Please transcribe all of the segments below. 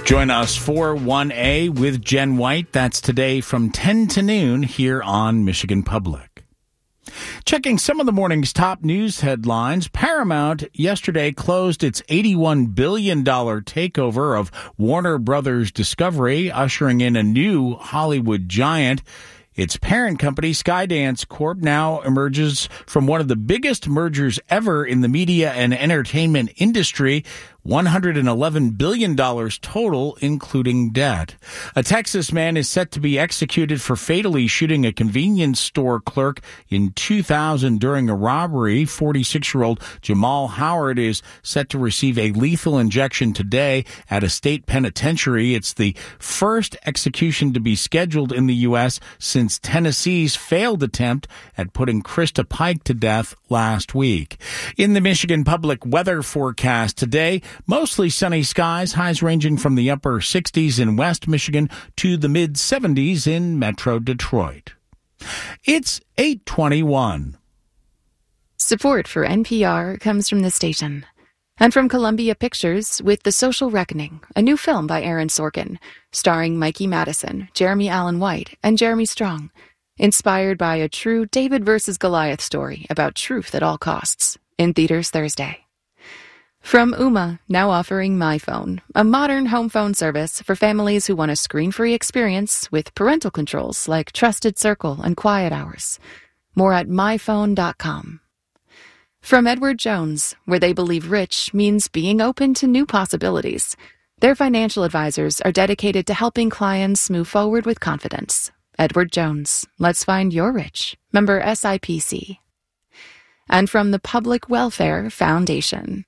Join us for 1A with Jen White. That's today from 10 to noon here on Michigan Public. Checking some of the morning's top news headlines, Paramount yesterday closed its $81 billion takeover of Warner Brothers Discovery, ushering in a new Hollywood giant. Its parent company, Skydance Corp, now emerges from one of the biggest mergers ever in the media and entertainment industry, $111 billion total, including debt. A Texas man is set to be executed for fatally shooting a convenience store clerk in 2000 during a robbery. 46-year-old Jamal Howard is set to receive a lethal injection today at a state penitentiary. It's the first execution to be scheduled in the U.S. since Tennessee's failed attempt at putting Krista Pike to death last week. In the Michigan Public weather forecast today, mostly sunny skies, highs ranging from the upper 60s in West Michigan to the mid 70s in Metro Detroit. It's 8:21. Support for NPR comes from the station and from Columbia Pictures with The Social Reckoning, a new film by Aaron Sorkin, starring Mikey Madison, Jeremy Allen White, and Jeremy Strong, inspired by a true David versus Goliath story about truth at all costs, in theaters Thursday. From Ooma, now offering MyPhone, a modern home phone service for families who want a screen-free experience with parental controls like Trusted Circle and Quiet Hours. More at myphone.com. From Edward Jones, where they believe rich means being open to new possibilities. Their financial advisors are dedicated to helping clients move forward with confidence. Edward Jones, let's find your rich. Member SIPC. And from the Public Welfare Foundation.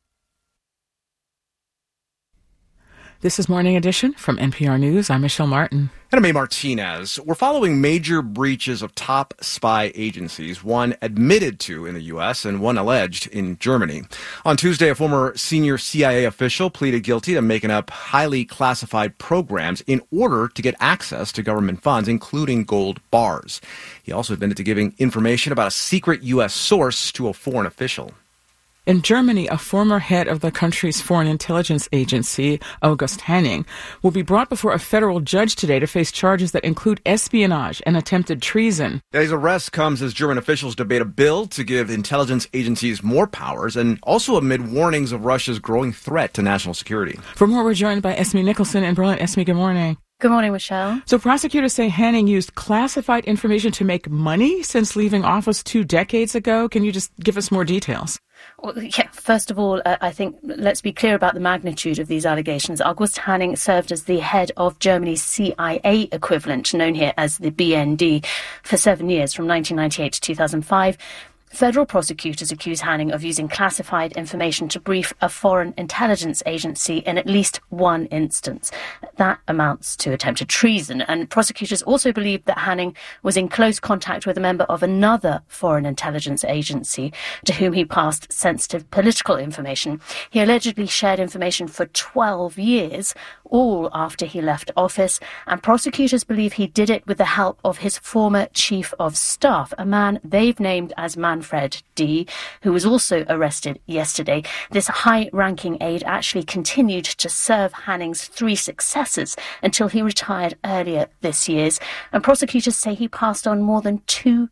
This is Morning Edition from NPR News. I'm Michelle Martin. And I'm A. Martinez. We're following major breaches of top spy agencies, one admitted to in the U.S. and one alleged in Germany. On Tuesday, a former senior CIA official pleaded guilty to making up highly classified programs in order to get access to government funds, including gold bars. He also admitted to giving information about a secret U.S. source to a foreign official. In Germany, a former head of the country's foreign intelligence agency, August Hanning, will be brought before a federal judge today to face charges that include espionage and attempted treason. His arrest comes as German officials debate a bill to give intelligence agencies more powers and also amid warnings of Russia's growing threat to national security. For more, we're joined by Esme Nicholson in Berlin. Esme, good morning. Good morning, Michelle. So prosecutors say Hanning used classified information to make money since leaving office 2 decades ago. Can you just give us more details? Well, yeah, first of all, I think let's be clear about the magnitude of these allegations. August Hanning served as the head of Germany's CIA equivalent, known here as the BND, for 7 years, from 1998 to 2005. Federal prosecutors accuse Hanning of using classified information to brief a foreign intelligence agency in at least one instance. That amounts to attempted treason. And prosecutors also believe that Hanning was in close contact with a member of another foreign intelligence agency to whom he passed sensitive political information. He allegedly shared information for 12 years, all after he left office. And prosecutors believe he did it with the help of his former chief of staff, a man they've named as Manfred D., who was also arrested yesterday. This high-ranking aide actually continued to serve Hanning's 3 successors until he retired earlier this year. And prosecutors say he passed on more than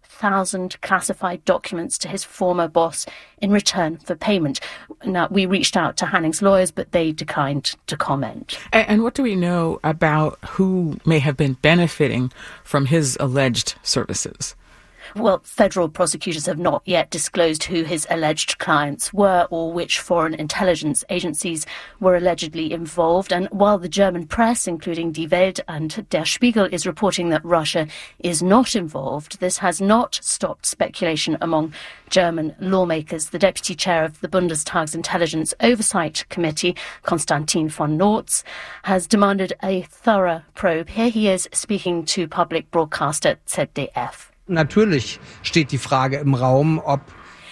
2,000 classified documents to his former boss in return for payment. Now, we reached out to Hanning's lawyers, but they declined to comment. And what do we know about who may have been benefiting from his alleged services? Well, federal prosecutors have not yet disclosed who his alleged clients were or which foreign intelligence agencies were allegedly involved. And while the German press, including Die Welt and Der Spiegel, is reporting that Russia is not involved, this has not stopped speculation among German lawmakers. The deputy chair of the Bundestag's Intelligence Oversight Committee, Konstantin von Nortz, has demanded a thorough probe. Here he is speaking to public broadcaster ZDF. Natürlich steht die Frage im Raum, ob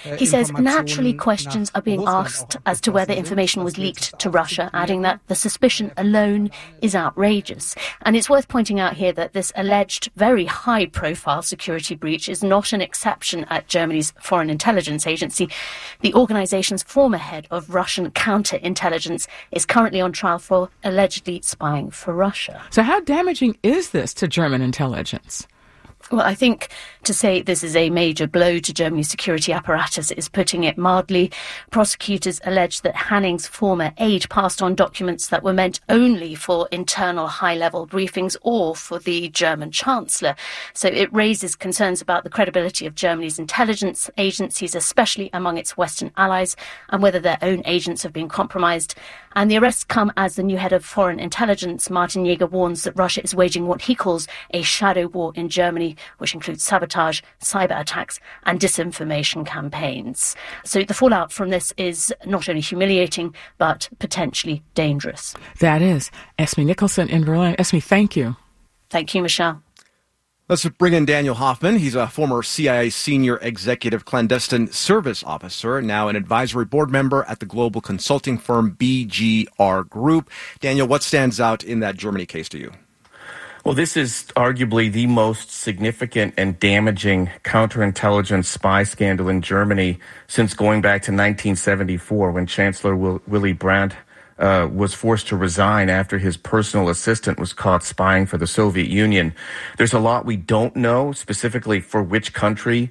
He says naturally questions are being asked as to whether information was leaked to Russia, adding that the suspicion alone is outrageous. And it's worth pointing out here that this alleged very high-profile security breach is not an exception at Germany's Foreign Intelligence Agency. The organization's former head of Russian counterintelligence is currently on trial for allegedly spying for Russia. So how damaging is this to German intelligence? Well, I think to say this is a major blow to Germany's security apparatus is putting it mildly. Prosecutors allege that Hanning's former aide passed on documents that were meant only for internal high-level briefings or for the German Chancellor. So it raises concerns about the credibility of Germany's intelligence agencies, especially among its Western allies, and whether their own agents have been compromised. And the arrests come as the new head of foreign intelligence, Martin Jäger, warns that Russia is waging what he calls a shadow war in Germany, which includes sabotage, cyber attacks and disinformation campaigns. So the fallout from this is not only humiliating, but potentially dangerous. That is. Esme Nicholson in Berlin. Esme, thank you. Thank you, Michelle. Let's bring in Daniel Hoffman. He's a former CIA senior executive clandestine service officer, now an advisory board member at the global consulting firm BGR Group. Daniel, what stands out in that Germany case to you? Well, this is arguably the most significant and damaging counterintelligence spy scandal in Germany since going back to 1974, when Chancellor Willy Brandt was forced to resign after his personal assistant was caught spying for the Soviet Union. There's a lot we don't know, specifically for which country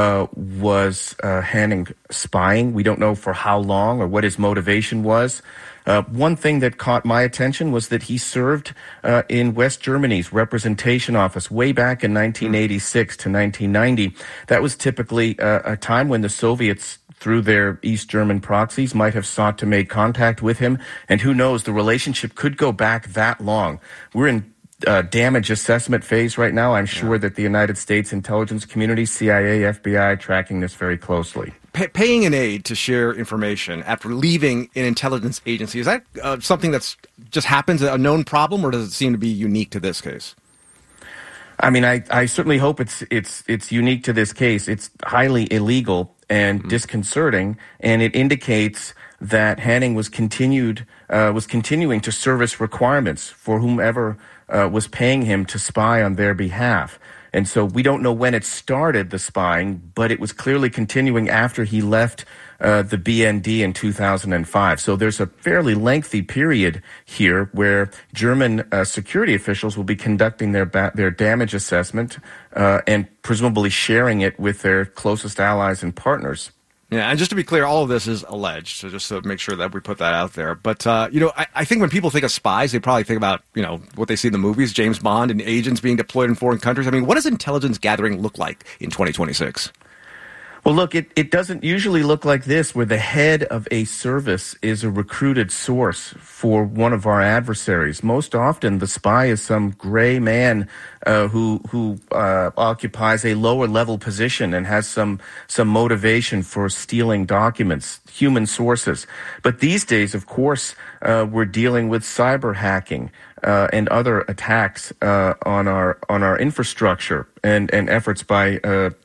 was Hanning spying. We don't know for how long or what his motivation was. One thing that caught my attention was that he served in West Germany's representation office way back in 1986 to 1990. That was typically a time when the Soviets, through their East German proxies, might have sought to make contact with him. And who knows, the relationship could go back that long. We're in damage assessment phase right now. I'm sure that the United States intelligence community, CIA, FBI, tracking this very closely. Paying an aide to share information after leaving an intelligence agency, is that something that's just happens, a known problem, or does it seem to be unique to this case? I mean, I certainly hope it's unique to this case. It's highly illegal and disconcerting, and it indicates that Hanning was continuing to service requirements for whomever was paying him to spy on their behalf. And so we don't know when it started, the spying, but it was clearly continuing after he left the BND in 2005. So there's a fairly lengthy period here where German security officials will be conducting their damage assessment and presumably sharing it with their closest allies and partners. Yeah, and just to be clear, all of this is alleged, so just to make sure that we put that out there. But, I think when people think of spies, they probably think about, what they see in the movies, James Bond and agents being deployed in foreign countries. I mean, what does intelligence gathering look like in 2026? Well, look, it doesn't usually look like this, where the head of a service is a recruited source for one of our adversaries. Most often, the spy is some gray man who occupies a lower level position and has some motivation for stealing documents, human sources. But these days, of course, we're dealing with cyber hacking and other attacks on our infrastructure and efforts by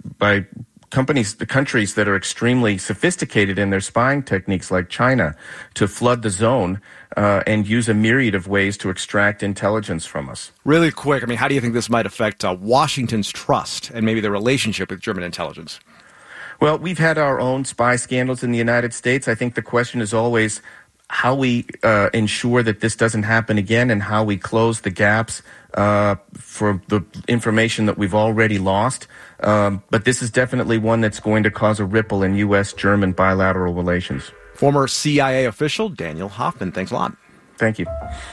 the countries that are extremely sophisticated in their spying techniques, like China, to flood the zone and use a myriad of ways to extract intelligence from us. Really quick, I mean, how do you think this might affect Washington's trust and maybe the relationship with German intelligence? Well, we've had our own spy scandals in the United States. I think the question is always how we ensure that this doesn't happen again and how we close the gaps for the information that we've already lost. But this is definitely one that's going to cause a ripple in U.S.-German bilateral relations. Former CIA official Daniel Hoffman, thanks a lot. Thank you.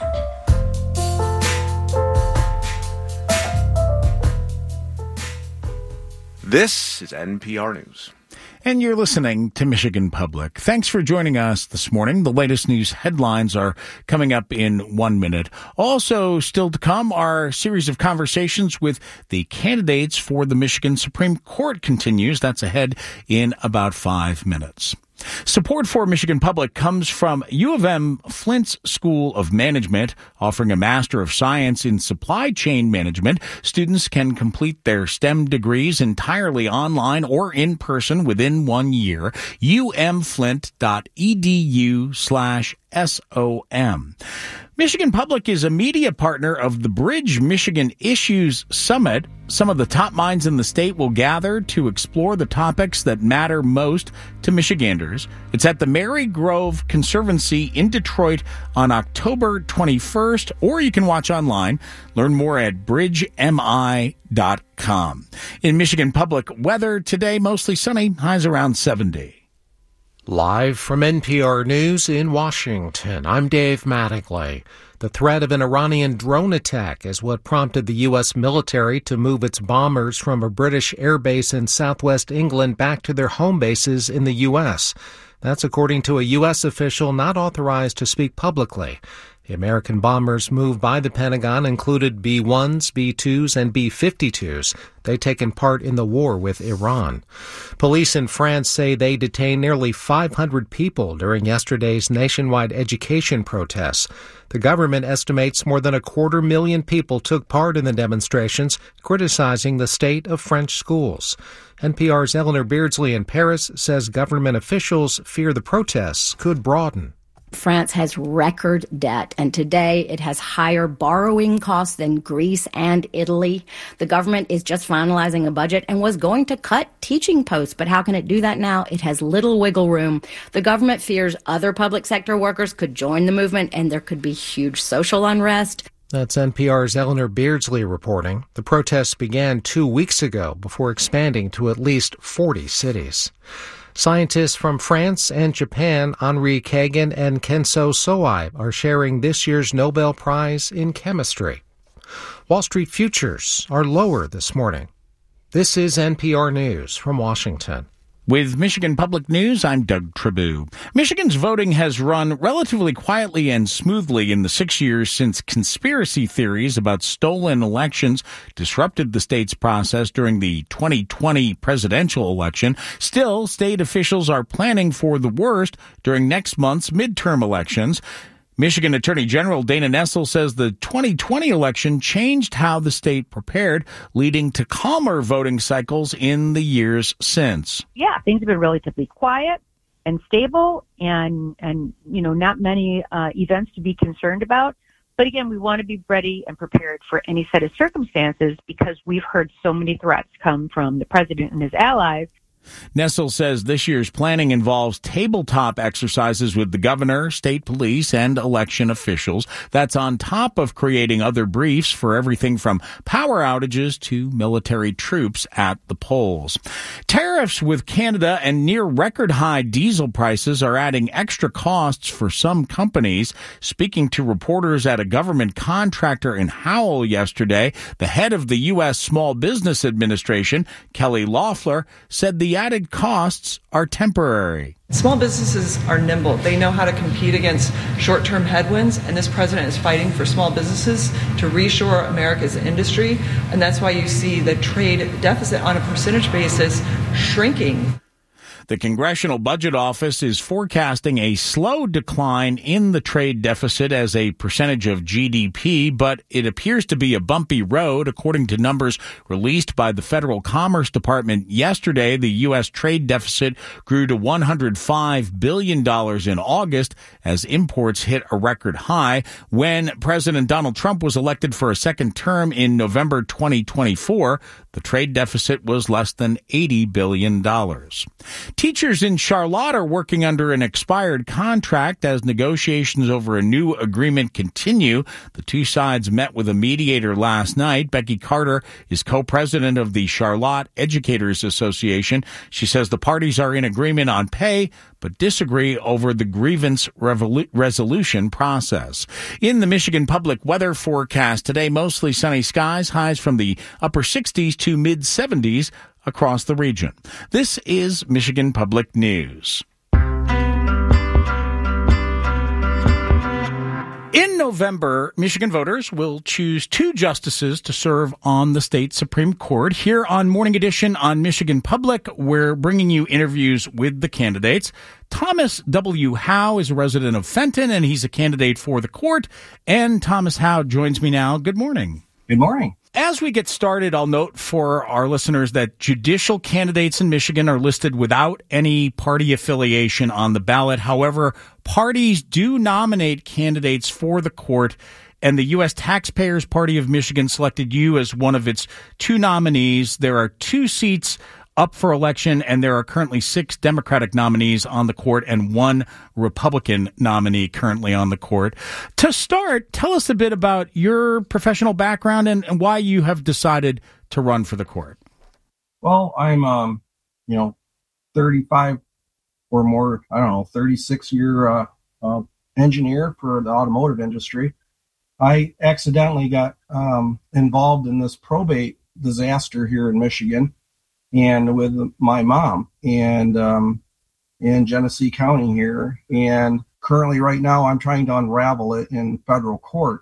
This is NPR News. And you're listening to Michigan Public. Thanks for joining us this morning. The latest news headlines are coming up in 1 minute. Also still to come, our series of conversations with the candidates for the Michigan Supreme Court continues. That's ahead in about 5 minutes. Support for Michigan Public comes from U of M Flint's School of Management, offering a Master of Science in Supply Chain Management. Students can complete their STEM degrees entirely online or in person within 1 year. umflint.edu/SOM. Michigan Public is a media partner of the Bridge Michigan Issues Summit. Some of the top minds in the state will gather to explore the topics that matter most to Michiganders. It's at the Mary Grove Conservancy in Detroit on October 21st, or you can watch online. Learn more at bridgemi.com. In Michigan Public weather today, mostly sunny, highs around 70. Live from NPR News in Washington, I'm Dave Mattingly. The threat of an Iranian drone attack is what prompted the U.S. military to move its bombers from a British airbase in southwest England back to their home bases in the U.S. That's according to a U.S. official not authorized to speak publicly. The American bombers moved by the Pentagon included B-1s, B-2s, and B-52s. They'd taken part in the war with Iran. Police in France say they detained nearly 500 people during yesterday's nationwide education protests. The government estimates more than 250,000 people took part in the demonstrations, criticizing the state of French schools. NPR's Eleanor Beardsley in Paris says government officials fear the protests could broaden. France has record debt, and today it has higher borrowing costs than Greece and Italy. The government is just finalizing a budget and was going to cut teaching posts, but how can it do that now? It has little wiggle room. The government fears other public sector workers could join the movement, and there could be huge social unrest. That's NPR's Eleanor Beardsley reporting. The protests began 2 weeks ago before expanding to at least 40 cities. Scientists from France and Japan, Henri Kagan and Kenso Soai, are sharing this year's Nobel Prize in Chemistry. Wall Street futures are lower this morning. This is NPR News from Washington. With Michigan Public News, I'm Doug Tribou. Michigan's voting has run relatively quietly and smoothly in the 6 years since conspiracy theories about stolen elections disrupted the state's process during the 2020 presidential election. Still, state officials are planning for the worst during next month's midterm elections. Michigan Attorney General Dana Nessel says the 2020 election changed how the state prepared, leading to calmer voting cycles in the years since. Yeah, things have been relatively quiet and stable and not many events to be concerned about. But again, we want to be ready and prepared for any set of circumstances because we've heard so many threats come from the president and his allies. Nessel says this year's planning involves tabletop exercises with the governor, state police, and election officials. That's on top of creating other briefs for everything from power outages to military troops at the polls. Tariffs with Canada and near record high diesel prices are adding extra costs for some companies. Speaking to reporters at a government contractor in Howell yesterday, the head of the U.S. Small Business Administration, Kelly Loeffler, said the added costs are temporary. Small businesses are nimble. They know how to compete against short-term headwinds, and this president is fighting for small businesses to reshore America's industry, and that's why you see the trade deficit on a percentage basis shrinking. The Congressional Budget Office is forecasting a slow decline in the trade deficit as a percentage of GDP, but it appears to be a bumpy road. According to numbers released by the Federal Commerce Department yesterday, the U.S. trade deficit grew to $105 billion in August as imports hit a record high. When President Donald Trump was elected for a second term in November 2024, the trade deficit was less than $80 billion. Teachers in Charlotte are working under an expired contract as negotiations over a new agreement continue. The two sides met with a mediator last night. Becky Carter is co-president of the Charlotte Educators Association. She says the parties are in agreement on pay, but disagree over the grievance resolution process. In the Michigan Public weather forecast today, mostly sunny skies, highs from the upper 60s to mid 70s across the region. This is Michigan Public News. In November, Michigan voters will choose 2 justices to serve on the state Supreme Court. Here on Morning Edition on Michigan Public, we're bringing you interviews with the candidates. Thomas W. Howe is a resident of Fenton, and he's a candidate for the court. And Thomas Howe joins me now. Good morning. Good morning. As we get started, I'll note for our listeners that judicial candidates in Michigan are listed without any party affiliation on the ballot. However, parties do nominate candidates for the court, and the U.S. Taxpayers Party of Michigan selected you as one of its 2 nominees. There are 2 seats up for election, and there are currently 6 Democratic nominees on the court and 1 Republican nominee currently on the court. To start, tell us a bit about your professional background and why you have decided to run for the court. Well, I'm, 35 or more, 36-year engineer for the automotive industry. I accidentally got involved in this probate disaster here in Michigan, and with my mom and in Genesee County here. And currently right now I'm trying to unravel it in federal court.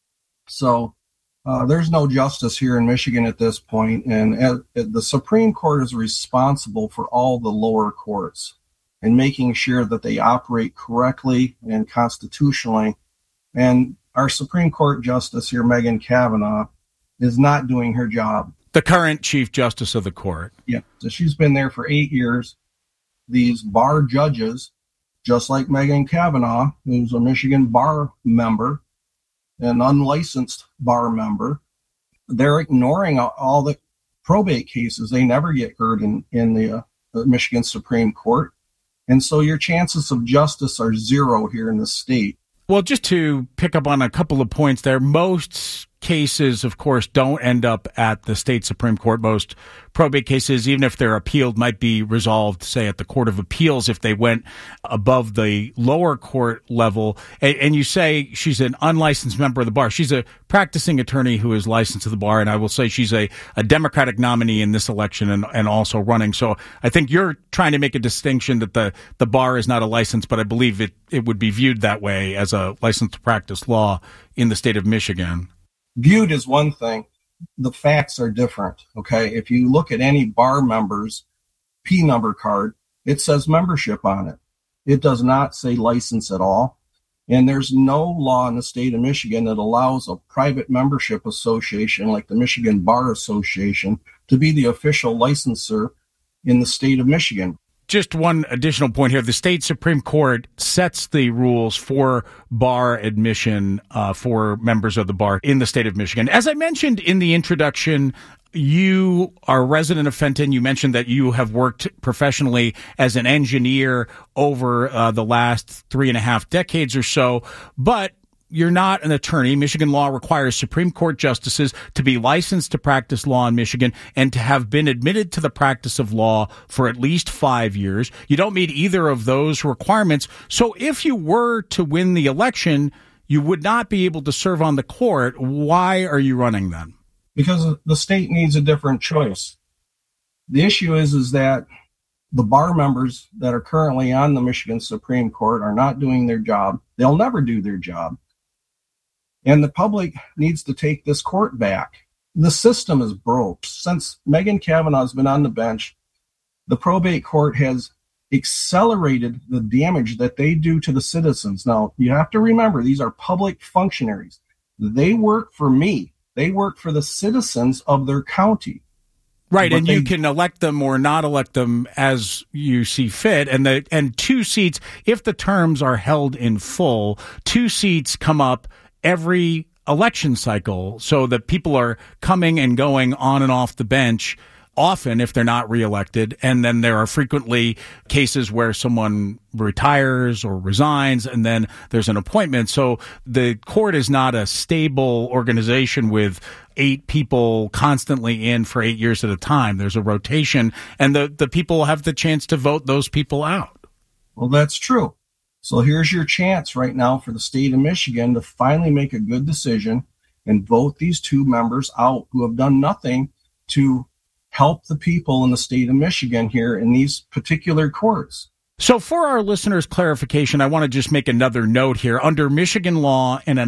So there's no justice here in Michigan at this point. And the Supreme Court is responsible for all the lower courts and making sure that they operate correctly and constitutionally. And our Supreme Court Justice here, Megan Kavanaugh, is not doing her job. The current Chief Justice of the court. Yeah, so she's been there for 8 years. These bar judges, just like Megan Kavanaugh, who's a Michigan bar member, an unlicensed bar member, they're ignoring all the probate cases. They never get heard in the Michigan Supreme Court. And so your chances of justice are 0 here in the state. Well, just to pick up on a couple of points there, most cases, of course, don't end up at the state Supreme Court. Most probate cases, even if they're appealed, might be resolved, say, at the Court of Appeals if they went above the lower court level. And you say she's an unlicensed member of the bar. She's a practicing attorney who is licensed to the bar, and I will say she's a Democratic nominee in this election and also running. So I think you're trying to make a distinction that the bar is not a license, but I believe it would be viewed that way as a license to practice law in the state of Michigan. Viewed is one thing. The facts are different, okay? If you look at any bar member's P number card, it says membership on it. It does not say license at all. And there's no law in the state of Michigan that allows a private membership association like the Michigan Bar Association to be the official licensor in the state of Michigan. Just one additional point here. The state Supreme Court sets the rules for bar admission for members of the bar in the state of Michigan. As I mentioned in the introduction, you are a resident of Fenton. You mentioned that you have worked professionally as an engineer over the last 3.5 decades or so, but you're not an attorney. Michigan law requires Supreme Court justices to be licensed to practice law in Michigan and to have been admitted to the practice of law for at least 5 years. You don't meet either of those requirements. So if you were to win the election, you would not be able to serve on the court. Why are you running then? Because the state needs a different choice. The issue is that the bar members that are currently on the Michigan Supreme Court are not doing their job. They'll never do their job. And the public needs to take this court back. The system is broke. Since Megan Kavanaugh has been on the bench, the probate court has accelerated the damage that they do to the citizens. Now, you have to remember, these are public functionaries. They work for me. They work for the citizens of their county. Right, and you can elect them or not elect them as you see fit. And 2 seats, if the terms are held in full, 2 seats come up every election cycle, so that people are coming and going on and off the bench often if they're not reelected. And then there are frequently cases where someone retires or resigns, and then there's an appointment. So the court is not a stable organization with 8 people constantly in for 8 years at a time. There's a rotation, and the people have the chance to vote those people out. Well, that's true. So here's your chance right now for the state of Michigan to finally make a good decision and vote these 2 members out who have done nothing to help the people in the state of Michigan here in these particular courts. So for our listeners' clarification, I want to just make another note here. Under Michigan law and a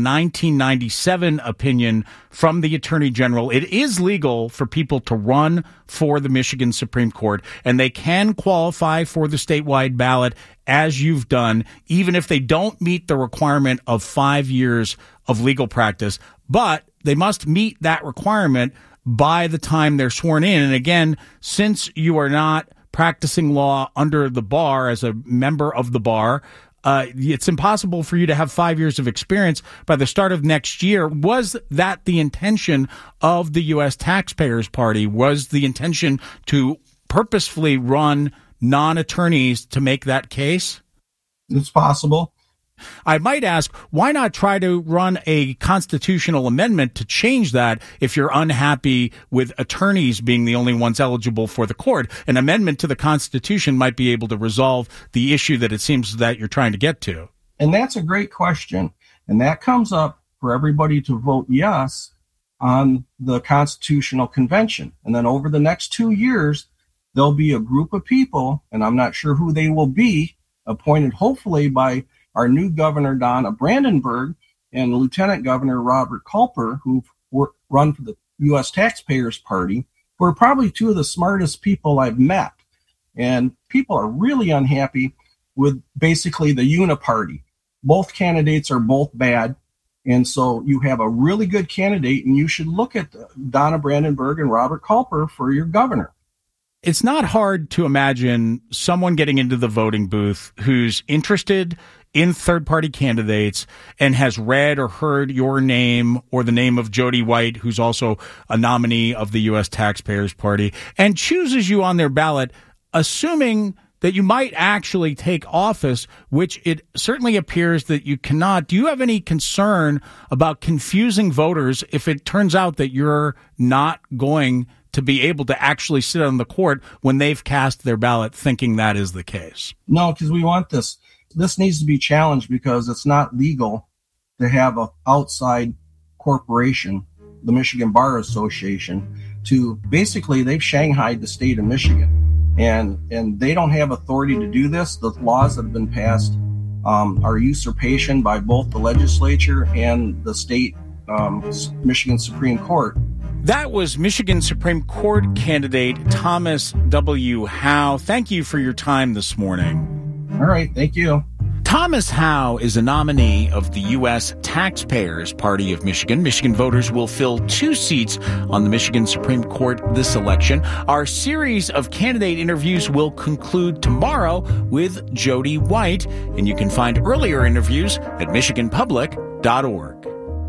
1997 opinion from the Attorney General, it is legal for people to run for the Michigan Supreme Court, and they can qualify for the statewide ballot as you've done, even if they don't meet the requirement of 5 years of legal practice. But they must meet that requirement by the time they're sworn in. And again, since you are not practicing law under the bar as a member of the bar, it's impossible for you to have 5 years of experience by the start of next year. Was that the intention of the U.S. Taxpayers Party? Was the intention to purposefully run non-attorneys to make that case? It's possible. I might ask, why not try to run a constitutional amendment to change that if you're unhappy with attorneys being the only ones eligible for the court? An amendment to the Constitution might be able to resolve the issue that it seems that you're trying to get to. And that's a great question. And that comes up for everybody to vote yes on the Constitutional Convention. And then over the next 2 years, there'll be a group of people, and I'm not sure who they will be, appointed hopefully by our new governor, Donna Brandenburg, and Lieutenant Governor Robert Culper, who've run for the U.S. Taxpayers Party, who are probably two of the smartest people I've met. And people are really unhappy with basically the uniparty. Both candidates are both bad. And so you have a really good candidate, and you should look at Donna Brandenburg and Robert Culper for your governor. It's not hard to imagine someone getting into the voting booth who's interested in third-party candidates and has read or heard your name or the name of Jody White, who's also a nominee of the U.S. Taxpayers Party, and chooses you on their ballot, assuming that you might actually take office, which it certainly appears that you cannot. Do you have any concern about confusing voters if it turns out that you're not going to be able to actually sit on the court when they've cast their ballot thinking that is the case? No, because we want this. This needs to be challenged because it's not legal to have an outside corporation, the Michigan Bar Association, to basically they've shanghaied the state of Michigan. And they don't have authority to do this. The laws that have been passed are usurpation by both the legislature and the state Michigan Supreme Court. That was Michigan Supreme Court candidate Thomas W. Howe. Thank you for your time this morning. All right, thank you. Thomas Howe is a nominee of the U.S. Taxpayers Party of Michigan. Michigan voters will fill 2 seats on the Michigan Supreme Court this election. Our series of candidate interviews will conclude tomorrow with Jody White, and you can find earlier interviews at michiganpublic.org.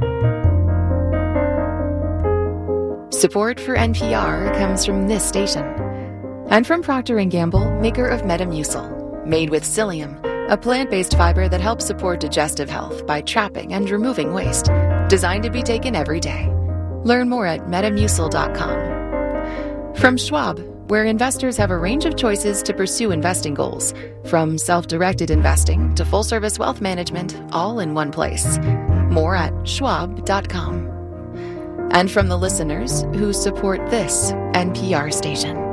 Support for NPR comes from this station and from Procter & Gamble, maker of Metamucil. Made with psyllium, a plant-based fiber that helps support digestive health by trapping and removing waste. Designed to be taken every day. Learn more at metamucil.com. From Schwab, where investors have a range of choices to pursue investing goals. From self-directed investing to full-service wealth management, all in one place. More at schwab.com. And from the listeners who support this NPR station.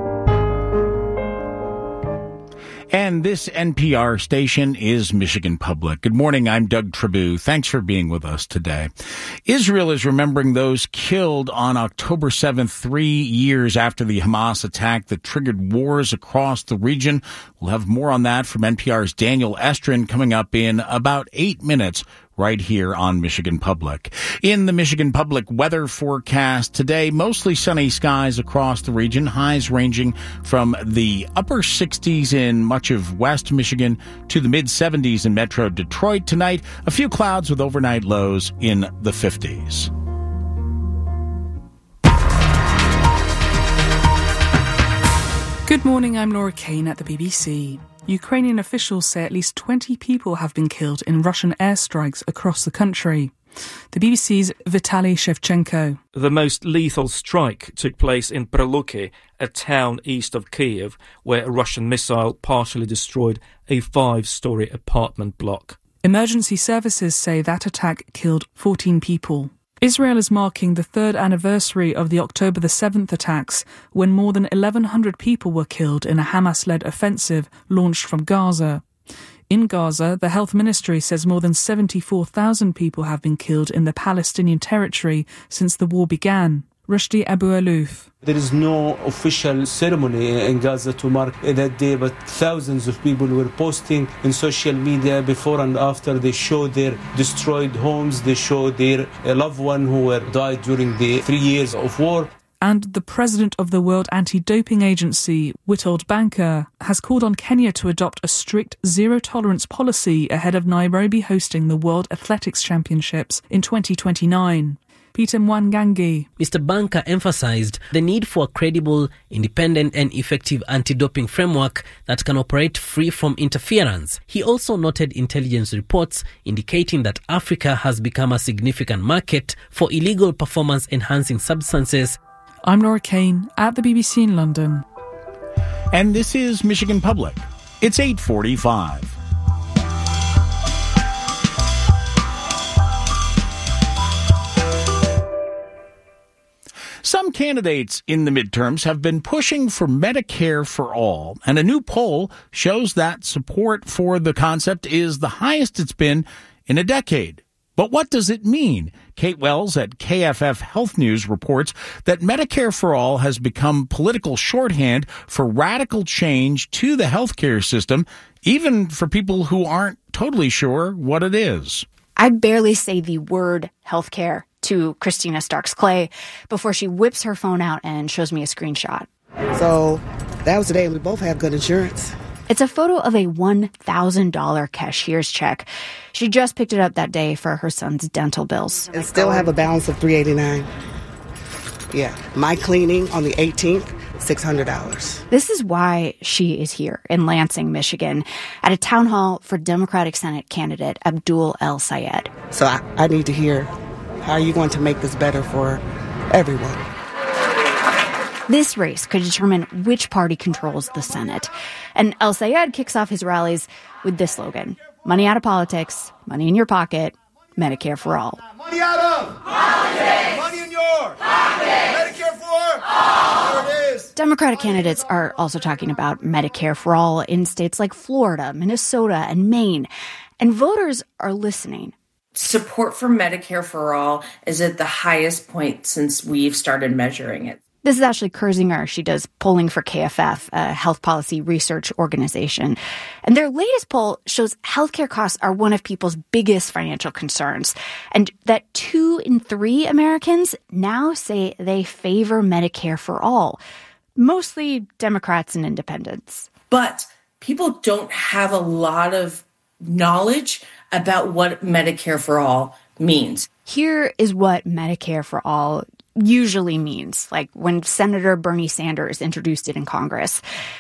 And this NPR station is Michigan Public. Good morning, I'm Doug Tribou. Thanks for being with us today. Israel is remembering those killed on October 7th, 3 years after the Hamas attack that triggered wars across the region. We'll have more on that from NPR's Daniel Estrin coming up in about 8 minutes. Right here on Michigan Public. In the Michigan Public weather forecast today, mostly sunny skies across the region, highs ranging from the upper 60s in much of West Michigan to the mid 70s in Metro Detroit tonight. A few clouds with overnight lows in the 50s. Good morning, I'm Laura Kane at the BBC. Ukrainian officials say at least 20 people have been killed in Russian airstrikes across the country. The BBC's Vitaly Shevchenko. The most lethal strike took place in Pralukhy, a town east of Kyiv, where a Russian missile partially destroyed a 5-story apartment block. Emergency services say that attack killed 14 people. Israel is marking the third anniversary of the October the 7th attacks, when more than 1,100 people were killed in a Hamas-led offensive launched from Gaza. In Gaza, the health ministry says more than 74,000 people have been killed in the Palestinian territory since the war began. Rushdie Abu-Alouf. There is no official ceremony in Gaza to mark that day, but thousands of people were posting in social media before and after. They show their destroyed homes, they show their loved one who were died during the 3 years of war. And the president of the World Anti-Doping Agency, Witold Banker, has called on Kenya to adopt a strict zero-tolerance policy ahead of Nairobi hosting the World Athletics Championships in 2029. Peter Mwangangi. Mr. Banker emphasized the need for a credible, independent and effective anti-doping framework that can operate free from interference. He also noted intelligence reports indicating that Africa has become a significant market for illegal performance-enhancing substances. I'm Laura Kane at the BBC in London. And this is Michigan Public. It's 8:45. Some candidates in the midterms have been pushing for Medicare for all, and a new poll shows that support for the concept is the highest it's been in a decade. But what does it mean? Kate Wells at KFF Health News reports that Medicare for all has become political shorthand for radical change to the healthcare system, even for people who aren't totally sure what it is. I barely say the word healthcare to Christina Starks-Clay before she whips her phone out and shows me a screenshot. So that was the day we both have good insurance. It's a photo of a $1,000 cashier's check. She just picked it up that day for her son's dental bills. And still have a balance of $389. Yeah, my cleaning on the 18th, $600. This is why she is here in Lansing, Michigan, at a town hall for Democratic Senate candidate Abdul El Sayed. So I need to hear, how are you going to make this better for everyone? This race could determine which party controls the Senate. And El Sayed kicks off his rallies with this slogan: money out of politics, money in your pocket, Medicare for all. Money out of politics, money in your pocket, Medicare for all. There it is. Democratic candidates are also talking about Medicare for all in states like Florida, Minnesota, and Maine. And voters are listening. Support for Medicare for all is at the highest point since we've started measuring it. This is Ashley Kurzinger. She does polling for KFF, a health policy research organization. And their latest poll shows healthcare costs are one of people's biggest financial concerns. And that 2 in 3 Americans now say they favor Medicare for all. Mostly Democrats and independents. But people don't have a lot of knowledge about what Medicare for all means. Here is what Medicare for all usually means, like when Senator Bernie Sanders introduced it in Congress.